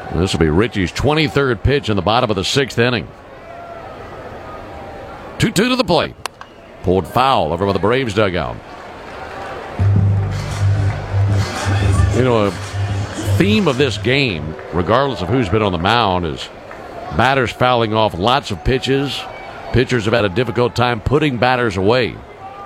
This will be Richie's 23rd pitch in the bottom of the 6th inning. 2-2 to the plate. Pulled foul over by the Braves dugout. You know, a theme of this game, regardless of who's been on the mound, is batters fouling off lots of pitches. Pitchers have had a difficult time putting batters away.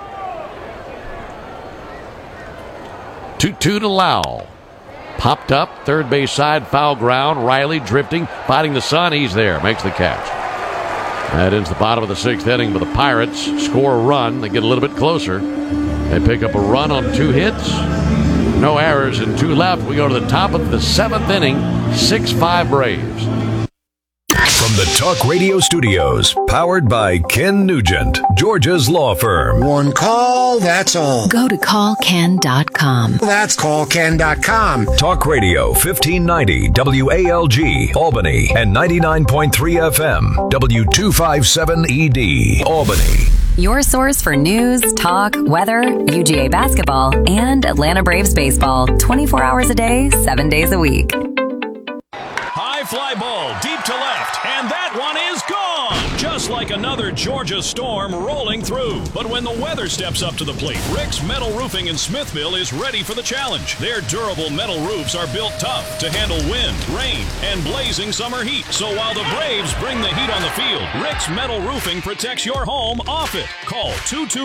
2-2 to Lau. Popped up, third base side, foul ground. Riley drifting, fighting the sun. He's there, makes the catch. That ends the bottom of the 6th inning, but the Pirates score a run. They get a little bit closer. They pick up a run on 2 hits. No errors and 2 left. We go to the top of the 7th inning, 6-5 Braves. From the Talk Radio Studios, powered by Ken Nugent, Georgia's law firm. One call, that's all. Go to callken.com. That's callken.com. Talk Radio 1590 WALG, Albany, and 99.3 FM, W257ED, Albany. Your source for news, talk, weather, UGA basketball, and Atlanta Braves baseball. 24 hours a day, 7 days a week. High fly ball deep to left, and that one is gone! Just like another Georgia storm rolling through. But when the weather steps up to the plate, Rick's Metal Roofing in Smithville is ready for the challenge. Their durable metal roofs are built tough to handle wind, rain, and blazing summer heat. So while the Braves bring the heat on the field, Rick's Metal Roofing protects your home off it. Call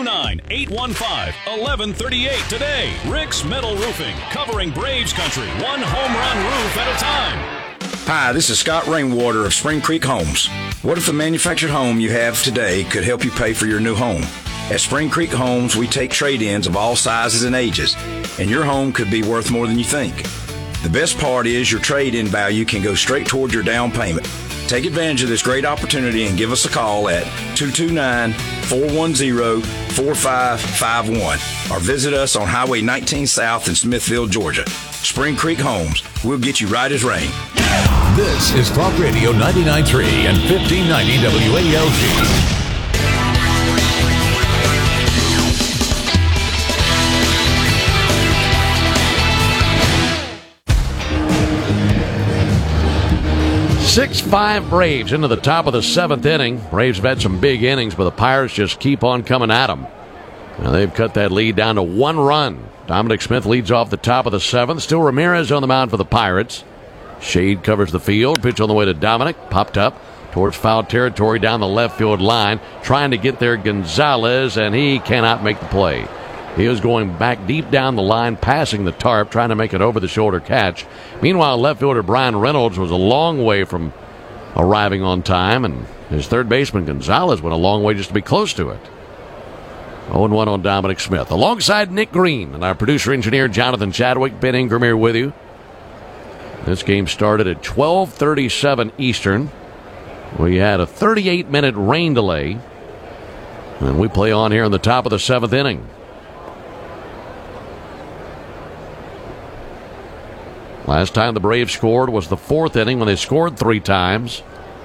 229-815-1138 today. Rick's Metal Roofing, covering Braves country, one home run roof at a time. Hi, this is Scott Rainwater of Spring Creek Homes. What if the manufactured home you have today could help you pay for your new home? At Spring Creek Homes, we take trade-ins of all sizes and ages, and your home could be worth more than you think. The best part is your trade-in value can go straight toward your down payment. Take advantage of this great opportunity and give us a call at 229-410-4551 or visit us on Highway 19 South in Smithville, Georgia. Spring Creek Homes. We'll get you right as rain. This is Talk Radio 99.3 and 1590 WALG. Six-5 Braves into the top of the 7th inning. Braves have had some big innings, but the Pirates just keep on coming at them. Now they've cut that lead down to 1 run. Dominic Smith leads off the top of the 7th. Still Ramirez on the mound for the Pirates. Shade covers the field. Pitch on the way to Dominic. Popped up towards foul territory down the left field line. Trying to get there Gonzalez, and he cannot make the play. He was going back deep down the line, passing the tarp, trying to make an over-the-shoulder catch. Meanwhile, left fielder Brian Reynolds was a long way from arriving on time, and his third baseman Gonzalez went a long way just to be close to it. 0-1 on Dominic Smith. Alongside Nick Green and our producer-engineer Jonathan Chadwick, Ben Ingram here with you. This game started at 12:37 Eastern. We had a 38-minute rain delay, and we play on here in the top of the 7th inning. Last time the Braves scored was the 4th inning when they scored 3 times.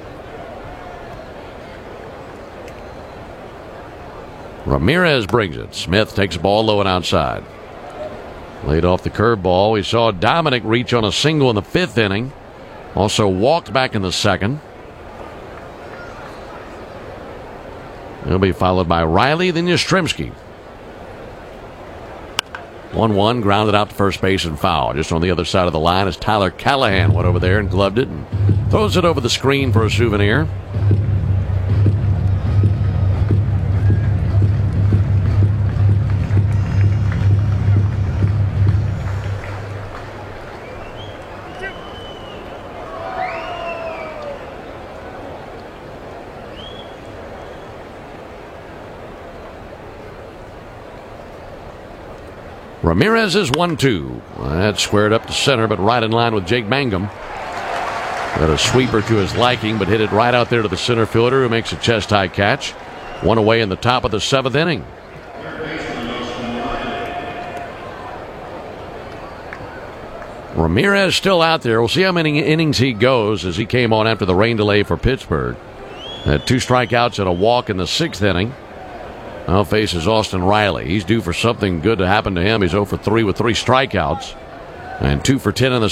Ramirez brings it. Smith takes the ball low and outside. Laid off the curveball. We saw Dominic reach on a single in the 5th inning. Also walked back in the 2nd. He'll be followed by Riley, then Yastrzemski. 1-1, grounded out to first base and foul. Just on the other side of the line as Tyler Callahan went over there and gloved it and throws it over the screen for a souvenir. Ramirez is 1-2. That's squared up to center, but right in line with Jake Mangum. Got a sweeper to his liking, but hit it right out there to the center fielder, who makes a chest-high catch. 1 away in the top of the 7th inning. Ramirez still out there. We'll see how many innings he goes as he came on after the rain delay for Pittsburgh. Had 2 strikeouts and a walk in the 6th inning. Now faces Austin Riley. He's due for something good to happen to him. He's 0 for 3 with 3 strikeouts and 2 for 10 in the